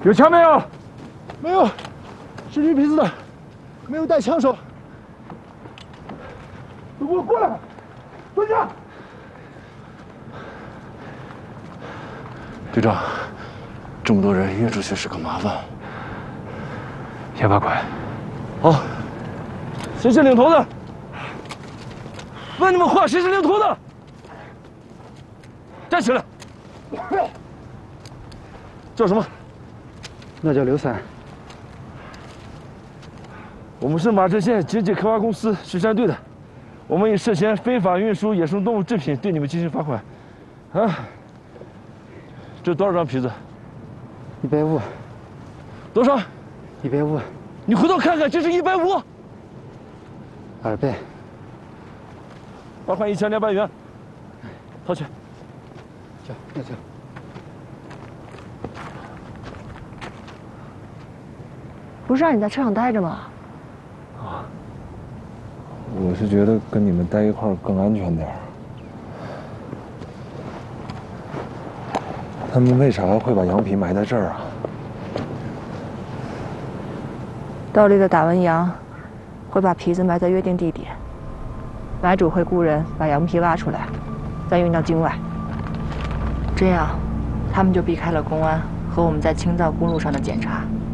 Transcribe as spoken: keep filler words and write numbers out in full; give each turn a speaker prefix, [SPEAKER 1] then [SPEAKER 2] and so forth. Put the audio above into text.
[SPEAKER 1] 有枪没有？
[SPEAKER 2] 没有，是绿皮子的，没有带枪手。都给我过来！蹲下！
[SPEAKER 3] 队长，这么多人约出去是个麻烦。
[SPEAKER 1] 先把拐。
[SPEAKER 3] 好。
[SPEAKER 1] 谁是领头的？问你们话，谁是领头的？站起来！叫什么？
[SPEAKER 2] 那叫刘三。
[SPEAKER 1] 我们是马镇县经济开发公司巡山队的，我们以涉嫌非法运输野生动物制品对你们进行罚款。啊，这多少张皮子？
[SPEAKER 2] 一百五。
[SPEAKER 1] 多少？
[SPEAKER 2] 一百五。
[SPEAKER 1] 你回头看看，这是一百五。
[SPEAKER 2] 二百。
[SPEAKER 1] 罚款一千两百元。掏钱。
[SPEAKER 2] 行，那行。
[SPEAKER 4] 不是让你在车上待着吗？
[SPEAKER 3] 啊，我是觉得跟你们待一块儿更安全点儿。他们为啥会把羊皮埋在这儿啊？
[SPEAKER 4] 盗猎的打完羊，会把皮子埋在约定地点，买主会雇人把羊皮挖出来，再运到境外。这样，他们就避开了公安和我们在青藏公路上的检查。